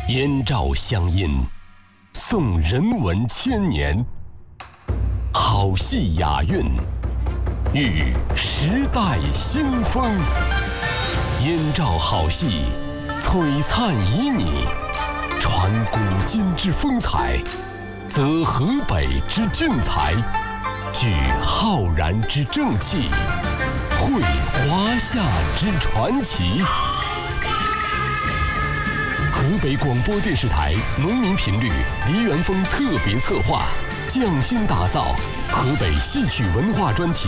燕赵乡音，颂人文千年。好戏雅韵，遇时代新风。燕赵好戏，璀璨旖旎，传古今之风采，则河北之俊才，聚浩然之正气，绘华夏之传奇。河北广播电视台农民频率梨园风特别策划，匠心打造河北戏曲文化专题